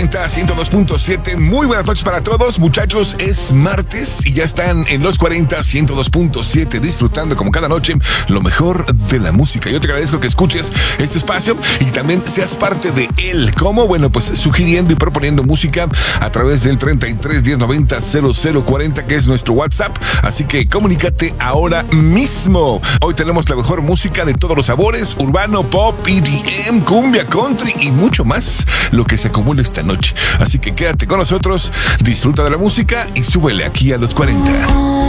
40, 102.7. Muy buenas noches para todos, muchachos. Es martes y ya están en los 40, 102.7, disfrutando como cada noche lo mejor de la música. Yo te agradezco que escuches este espacio y también seas parte de él. ¿Cómo? Bueno, pues sugiriendo y proponiendo música a través del 33 10 90 0040, que es nuestro WhatsApp. Así que comunícate ahora mismo. Hoy tenemos la mejor música de todos los sabores: urbano, pop, EDM, cumbia, country y mucho más, lo que se acumula esta noche. Así que quédate con nosotros, disfruta de la música y súbele aquí a los 40.